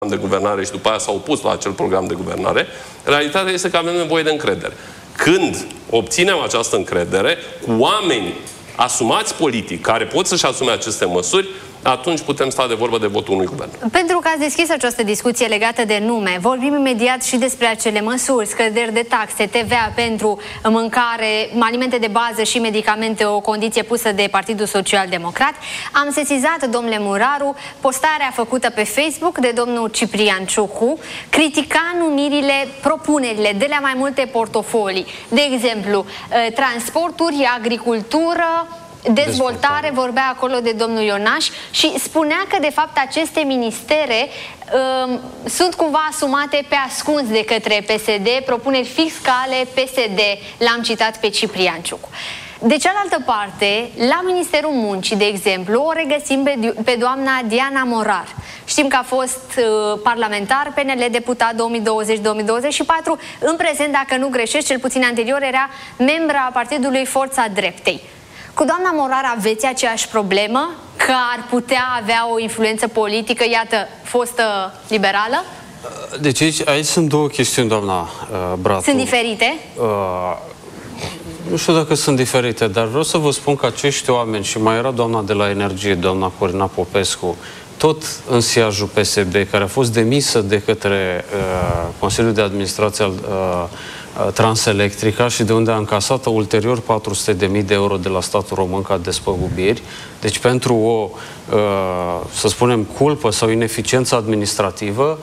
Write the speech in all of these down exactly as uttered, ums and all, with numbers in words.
de guvernare și după aia s-au opus la acel program de guvernare, realitatea este că avem nevoie de încredere. Când obținem această încredere cu oameni asumați politic, care pot să-și asume aceste măsuri, atunci putem sta de vorbă de votul unui guvern. Pentru că ați deschis această discuție legată de nume, vorbim imediat și despre acele măsuri, scăderi de taxe, T V A pentru mâncare, alimente de bază și medicamente, o condiție pusă de Partidul Social Democrat. Am sesizat, domnule Moraru, postarea făcută pe Facebook de domnul Ciprian Ciucu, critica numirile, propunerile de la mai multe portofolii. De exemplu, transporturi, agricultură, dezvoltare, vorbea acolo de domnul Ionaș și spunea că de fapt aceste ministere um, sunt cumva asumate pe ascuns de către P S D, propuneri fiscale P S D, l-am citat pe Ciprian Ciucu. De cealaltă parte, la Ministerul Muncii, de exemplu, o regăsim pe, pe doamna Diana Morar. Știm că a fost uh, parlamentar, P N L, deputat două mii douăzeci - două mii douăzeci și patru, în prezent, dacă nu greșesc, cel puțin anterior, era membra a Partidului Forța Dreptei. Cu doamna Morar aveți aceeași problemă? Că ar putea avea o influență politică, iată, fostă liberală? Deci aici, aici sunt două chestiuni, doamna uh, Bratu. Sunt diferite? Uh, nu știu dacă sunt diferite, dar vreau să vă spun că acești oameni, și mai era doamna de la Energie, doamna Corina Popescu, tot în siajul P S D, care a fost demisă de către uh, Consiliul de Administrație al uh, Transelectrica și de unde a încasat ulterior patru sute de mii de euro de la statul român ca despăgubiri. Deci pentru o, să spunem, culpă sau ineficiență administrativă,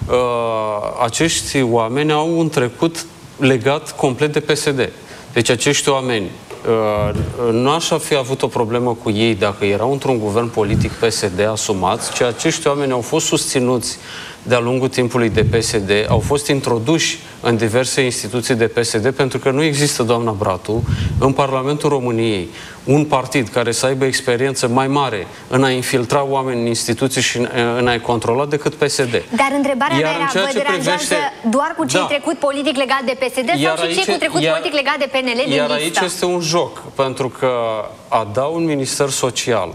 acești oameni au un trecut legat complet de P S D. Deci acești oameni nu aș fi avut o problemă cu ei dacă erau într-un guvern politic P S D asumați, ci acești oameni au fost susținuți de-a lungul timpului de P S D, au fost introduși în diverse instituții de P S D, pentru că nu există, doamna Bratu, în Parlamentul României un partid care să aibă experiență mai mare în a infiltra oameni în instituții și în, în a-i controla decât P S D. Dar întrebarea mea era, vă deranjează privește... doar cu cei da. trecut politic legat de P S D iar sau și cei cu trecut iar, politic legat de P N L din Iar listă? aici este un joc, pentru că a da un minister social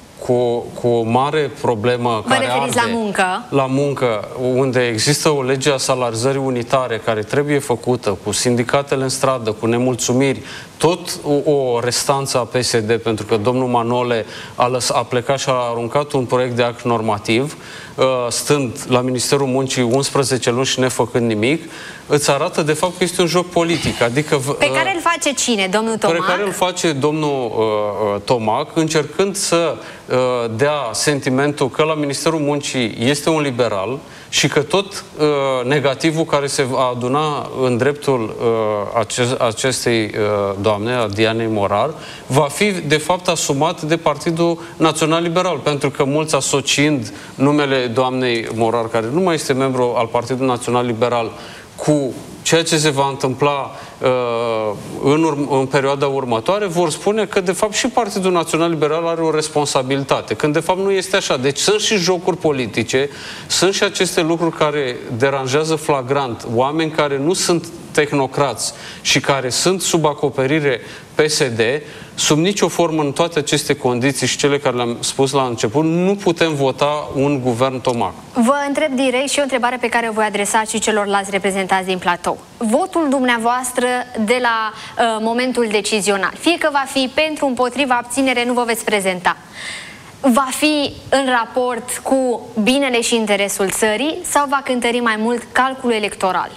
cu, cu o mare problemă Vă care referiți arde la muncă? La muncă, unde există o lege a salarizării unitare care trebuie făcută, cu sindicatele în stradă, cu nemulțumiri, tot o, o restanță a P S D, pentru că domnul Manole a, lăs, a plecat și a aruncat un proiect de act normativ, uh, stând la Ministerul Muncii unsprezece luni și nefăcând nimic, îți arată de fapt că este un joc politic. Adică, uh, pe care îl face cine? Domnul Tomac? Pe care îl face domnul uh, Tomac, încercând să uh, dea sentimentul că la Ministerul Muncii este un liberal și că tot uh, negativul care se va aduna în dreptul uh, acest, acestei uh, doamne, a Dianei Morar, va fi de fapt asumat de Partidul Național Liberal, pentru că mulți, asociind numele doamnei Morar, care nu mai este membru al Partidului Național Liberal, cu ceea ce se va întâmpla uh, în, în perioada următoare, vor spune că de fapt și Partidul Național Liberal are o responsabilitate, când de fapt nu este așa. Deci sunt și jocuri politice, sunt și aceste lucruri care deranjează flagrant oameni care nu sunt tehnocrați și care sunt sub acoperire P S D. Sub nicio formă, în toate aceste condiții și cele care le-am spus la început, nu putem vota un guvern Tomac. Vă întreb direct și o întrebare pe care o voi adresa și celorlalți reprezentanți din platou. Votul dumneavoastră de la uh, momentul decizional, fie că va fi pentru, împotriva, abținere, nu vă veți prezenta, va fi în raport cu binele și interesul țării sau va cântări mai mult calculul electoral?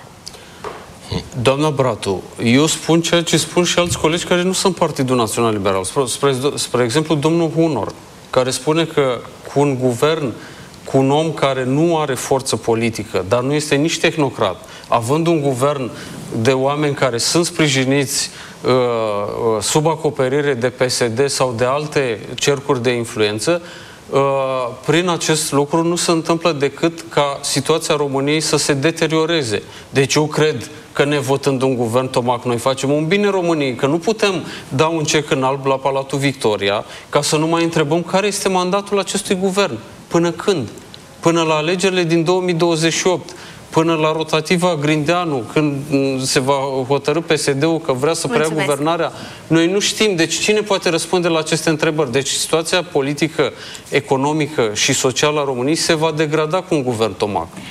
Doamna Bratu, eu spun ceea ce spun și alți colegi care nu sunt Partidul Național Liberal. Spre, spre, spre exemplu, domnul Hunor, care spune că cu un guvern, cu un om care nu are forță politică, dar nu este nici tehnocrat, având un guvern de oameni care sunt sprijiniți uh, uh, sub acoperire de P S D sau de alte cercuri de influență, Uh, prin acest lucru nu se întâmplă decât ca situația României să se deterioreze. Deci eu cred că nevotând un guvern Tomac noi facem un bine României, că nu putem da un cec în alb la Palatul Victoria ca să nu mai întrebăm care este mandatul acestui guvern. Până când? Până la alegerile din două mii douăzeci și opt. Până la rotativa Grindeanu, când se va hotărî P S D-ul că vrea să preia Mulțumesc. guvernarea. Noi nu știm. Deci cine poate răspunde la aceste întrebări? Deci situația politică, economică și socială a României se va degrada cu un guvern Tomac.